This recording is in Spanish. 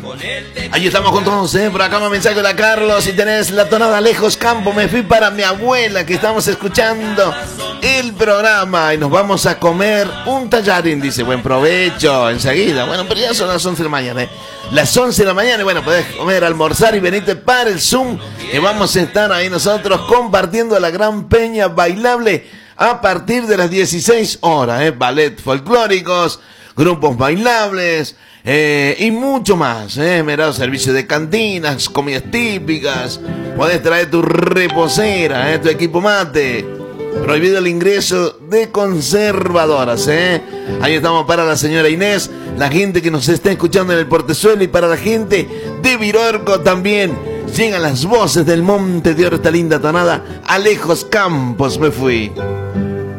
Ahí estamos con todos, por acá un mensaje de la Carlos. Si tenés la tonada Lejos Campo, me fui para mi abuela, que estamos escuchando el programa y nos vamos a comer un tallarín. Dice, buen provecho, enseguida. Bueno, pero ya son las 11 de la mañana, Las 11 de la mañana, y bueno, podés comer, almorzar y venirte para el Zoom, que vamos a estar ahí nosotros compartiendo la gran peña bailable a partir de las 16 horas, ballet folclóricos, grupos bailables, y mucho más, Mirá, servicio de cantinas, comidas típicas, podés traer tu reposera, tu equipo mate. Prohibido el ingreso de conservadoras, Ahí estamos para la señora Inés, la gente que nos está escuchando en el Portezuelo, y para la gente de Virorco también. Llegan las voces del Monte de Oro, esta linda tonada. A Lejos Campos me fui.